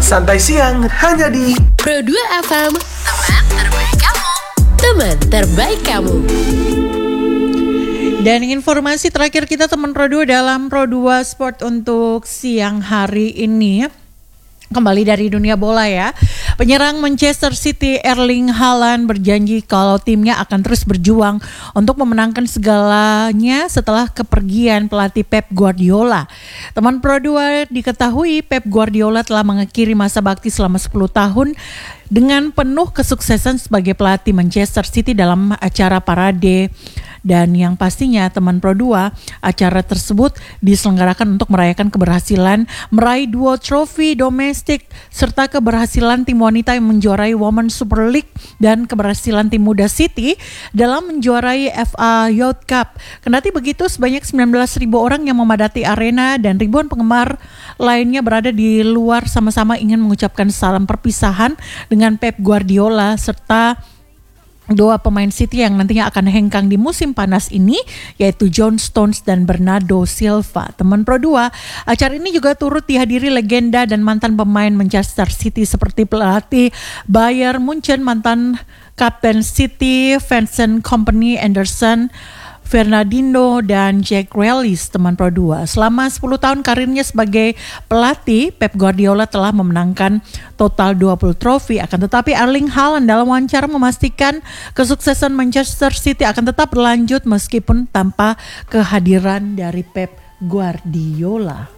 Santai Siang hanya di Pro 2 FM, teman terbaik kamu. Teman terbaik kamu. Dan informasi terakhir kita teman Pro 2 dalam Pro 2 Sport untuk siang hari ini. Kembali dari dunia bola ya. Penyerang Manchester City Erling Haaland berjanji kalau timnya akan terus berjuang untuk memenangkan segalanya setelah kepergian pelatih Pep Guardiola. Teman Pro 2 diketahui Pep Guardiola telah mengakhiri masa bakti selama 10 tahun dengan penuh kesuksesan sebagai pelatih Manchester City dalam acara parade. Dan yang pastinya teman Pro 2, acara tersebut diselenggarakan untuk merayakan keberhasilan meraih 2 trofi domestik serta keberhasilan tim wanita yang menjuarai Women's Super League dan keberhasilan tim muda City dalam menjuarai FA Youth Cup. Kendati begitu, sebanyak 19.000 orang yang memadati arena dan ribuan penggemar lainnya berada di luar sama-sama ingin mengucapkan salam perpisahan dengan Pep Guardiola serta 2 pemain City yang nantinya akan hengkang di musim panas ini, yaitu John Stones dan Bernardo Silva. Teman Pro 2, acara ini juga turut dihadiri legenda dan mantan pemain Manchester City seperti pelatih Bayern Munchen, mantan kapten City Vincent Kompany, Anderson, Fernandinho dan Jack Grealish. Teman Pro 2, selama 10 tahun karirnya sebagai pelatih, Pep Guardiola telah memenangkan total 20 trofi. Akan tetapi Erling Haaland dalam wawancara memastikan kesuksesan Manchester City akan tetap berlanjut meskipun tanpa kehadiran dari Pep Guardiola.